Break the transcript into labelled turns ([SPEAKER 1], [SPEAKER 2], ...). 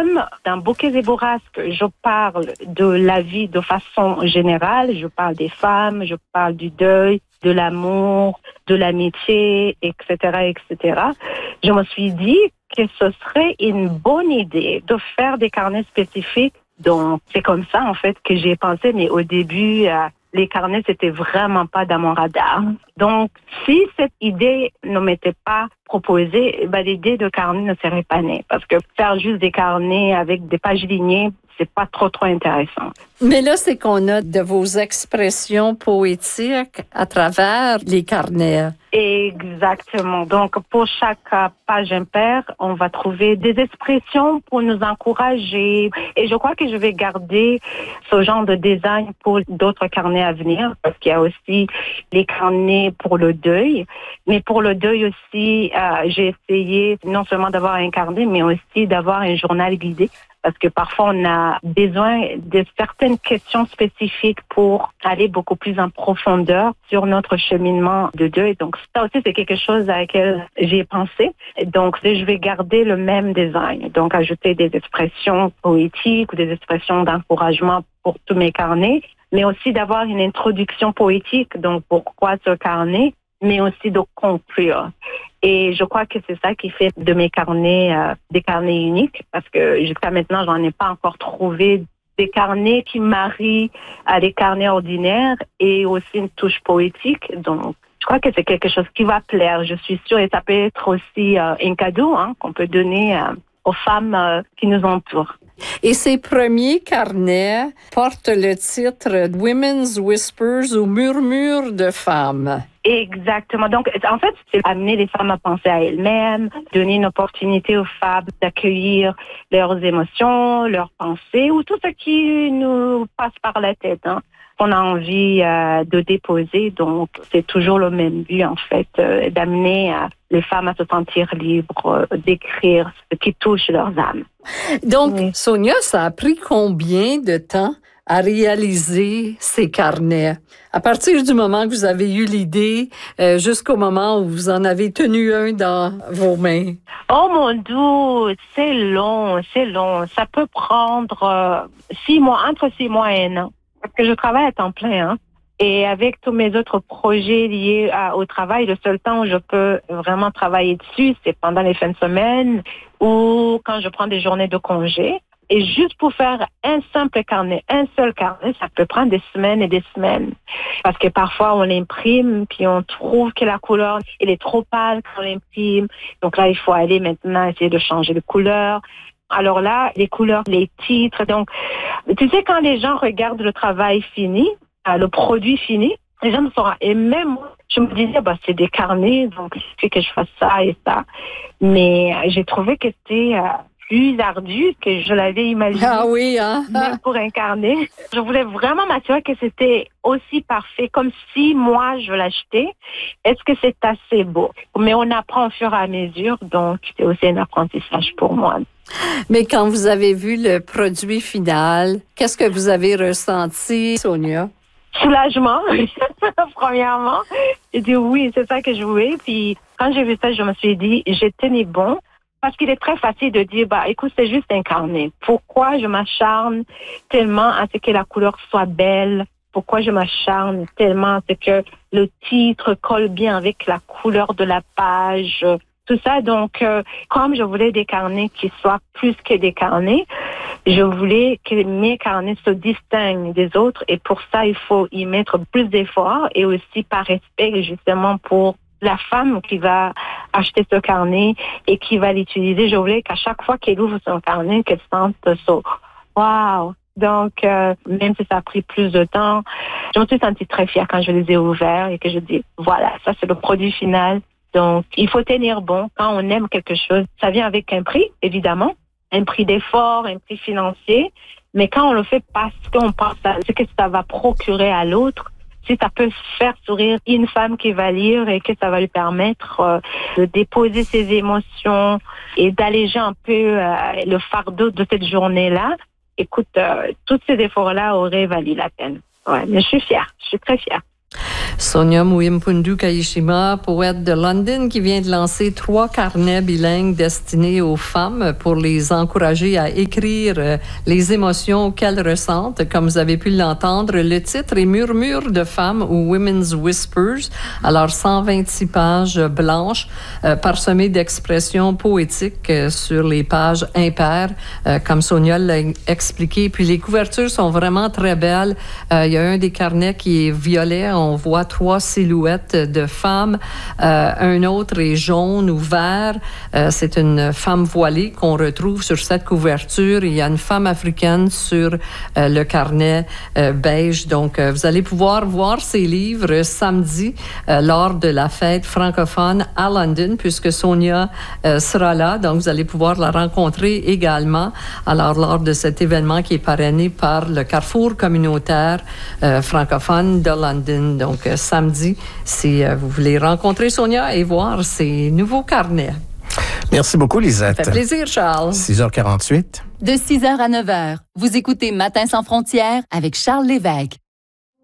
[SPEAKER 1] comme dans Bouquets et Bourrasques, je parle de la vie de façon générale. Je parle des femmes, je parle du deuil, de l'amour, de l'amitié, etc., etc. Je me suis dit que ce serait une bonne idée de faire des carnets spécifiques. Donc, c'est comme ça, en fait, que j'ai pensé. Mais au début, les carnets, c'était vraiment pas dans mon radar. Donc, si cette idée ne m'était pas proposée, l'idée de carnet ne serait pas née. Parce que faire juste des carnets avec des pages lignées, c'est pas trop intéressant.
[SPEAKER 2] Mais là, c'est qu'on a de vos expressions poétiques à travers les carnets.
[SPEAKER 1] Exactement. Donc, pour chaque page impaire, on va trouver des expressions pour nous encourager. Et je crois que je vais garder ce genre de design pour d'autres carnets à venir, parce qu'il y a aussi les carnets pour le deuil. Mais pour le deuil aussi, j'ai essayé non seulement d'avoir un carnet, mais aussi d'avoir un journal guidé. Parce que parfois, on a besoin de certaines questions spécifiques pour aller beaucoup plus en profondeur sur notre cheminement de deuil. Donc, ça aussi, c'est quelque chose à laquelle j'ai pensé. Donc, je vais garder le même design. Donc, ajouter des expressions poétiques ou des expressions d'encouragement pour tous mes carnets, mais aussi d'avoir une introduction poétique. Donc, pourquoi ce carnet? Mais aussi de conclure. Et je crois que c'est ça qui fait de mes carnets des carnets uniques, parce que jusqu'à maintenant, j'en ai pas encore trouvé des carnets qui marient à des carnets ordinaires et aussi une touche poétique. Donc, je crois que c'est quelque chose qui va plaire, je suis sûre. Et ça peut être aussi un cadeau qu'on peut donner aux femmes qui nous entourent.
[SPEAKER 2] Et ces premiers carnets portent le titre « Women's Whispers » ou « Murmures de femmes ».
[SPEAKER 1] Exactement. Donc, en fait, c'est amener les femmes à penser à elles-mêmes, donner une opportunité aux femmes d'accueillir leurs émotions, leurs pensées ou tout ce qui nous passe par la tête, qu'on a envie de déposer. Donc, c'est toujours le même but, en fait, d'amener les femmes à se sentir libres, d'écrire ce qui touche leurs âmes.
[SPEAKER 2] Donc, oui. Sonia, ça a pris combien de temps à réaliser ces carnets? À partir du moment que vous avez eu l'idée, jusqu'au moment où vous en avez tenu un dans vos mains?
[SPEAKER 1] Oh mon Dieu, c'est long. Ça peut prendre 6 mois, entre 6 mois et 1 an. Parce que je travaille à temps plein, Et avec tous mes autres projets liés au travail, le seul temps où je peux vraiment travailler dessus, c'est pendant les fins de semaine ou quand je prends des journées de congé. Et juste pour faire un seul carnet, ça peut prendre des semaines et des semaines. Parce que parfois, on l'imprime, puis on trouve que la couleur, elle est trop pâle quand on l'imprime. Donc là, il faut aller maintenant essayer de changer de couleur. Alors là, les couleurs, les titres. Donc, tu sais, quand les gens regardent le travail fini, le produit fini, les gens me sauront. Et même moi, je me disais, c'est des carnets, donc il suffit que je fasse ça et ça. Mais j'ai trouvé que c'était plus ardu que je l'avais imaginé.
[SPEAKER 2] Ah oui,
[SPEAKER 1] Même pour un carnet. Je voulais vraiment m'assurer que c'était aussi parfait, comme si moi, je l'achetais. Est-ce que c'est assez beau? Mais on apprend au fur et à mesure, donc c'est aussi un apprentissage pour moi.
[SPEAKER 2] Mais quand vous avez vu le produit final, qu'est-ce que vous avez ressenti, Sonia?
[SPEAKER 1] Soulagement, premièrement. J'ai dit oui, c'est ça que je voulais. Puis quand j'ai vu ça, je me suis dit, j'ai tenu bon. Parce qu'il est très facile de dire, écoute, c'est juste un carnet. Pourquoi je m'acharne tellement à ce que la couleur soit belle? Pourquoi je m'acharne tellement à ce que le titre colle bien avec la couleur de la page? Tout ça, donc, comme je voulais des carnets qui soient plus que des carnets, je voulais que mes carnets se distinguent des autres. Et pour ça, il faut y mettre plus d'efforts et aussi par respect, justement, pour la femme qui va acheter ce carnet et qui va l'utiliser. Je voulais qu'à chaque fois qu'elle ouvre son carnet, qu'elle sente ça. Wow! Donc, même si ça a pris plus de temps, je me suis sentie très fière quand je les ai ouverts et que je dis, voilà, ça c'est le produit final. Donc, il faut tenir bon. Quand on aime quelque chose, ça vient avec un prix, évidemment, un prix d'effort, un prix financier. Mais quand on le fait parce qu'on pense à ce que ça va procurer à l'autre, si ça peut faire sourire une femme qui va lire et que ça va lui permettre de déposer ses émotions et d'alléger un peu le fardeau de cette journée-là, écoute, tous ces efforts-là auraient valu la peine. Ouais, mais je suis fière, je suis très fière.
[SPEAKER 2] Sonia Muimpundu Kayishima, poète de London, qui vient de lancer 3 carnets bilingues destinés aux femmes pour les encourager à écrire les émotions qu'elles ressentent. Comme vous avez pu l'entendre, le titre est Murmures de femmes ou Women's Whispers. Alors, 126 pages blanches parsemées d'expressions poétiques sur les pages impaires, comme Sonia l'a expliqué. Puis les couvertures sont vraiment très belles. Il y a un des carnets qui est violet. On voit 3 silhouettes de femmes. Un autre est jaune ou vert. C'est une femme voilée qu'on retrouve sur cette couverture. Il y a une femme africaine sur le carnet beige. Donc, vous allez pouvoir voir ces livres samedi lors de la fête francophone à London, puisque Sonia sera là. Donc, vous allez pouvoir la rencontrer également. Alors, lors de cet événement qui est parrainé par le Carrefour communautaire francophone de London. Donc, samedi, si vous voulez rencontrer Sonia et voir ses nouveaux carnets.
[SPEAKER 3] Merci beaucoup, Lisette.
[SPEAKER 2] Ça fait plaisir, Charles.
[SPEAKER 3] 6h48.
[SPEAKER 4] De 6h à 9h, vous écoutez Matin sans frontières avec Charles Lévesque.